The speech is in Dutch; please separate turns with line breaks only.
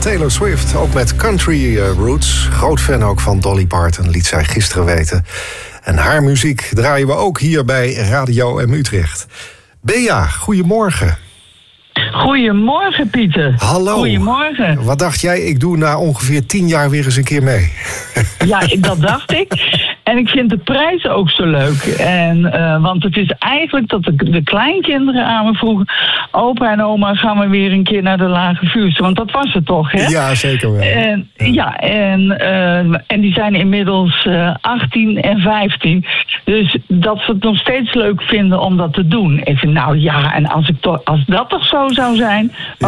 Taylor Swift, ook met country roots. Groot fan ook van Dolly Parton, liet zij gisteren weten. En haar muziek draaien we ook hier bij Radio M Utrecht. Bea, goedemorgen.
Goedemorgen, Pieter.
Hallo.
Goedemorgen.
Wat dacht jij? Ik doe na ongeveer 10 jaar weer eens een keer mee.
Ja, dat dacht ik. En ik vind de prijs ook zo leuk. Want het is eigenlijk dat de kleinkinderen aan me vroegen... opa en oma, gaan we weer een keer naar de Lage Vuursche? Want dat was het toch, hè?
Ja, zeker wel.
En die zijn inmiddels 18 en 15. Dus dat ze het nog steeds leuk vinden om dat te doen. Ik vind, nou ja, en als dat toch zo zou zijn...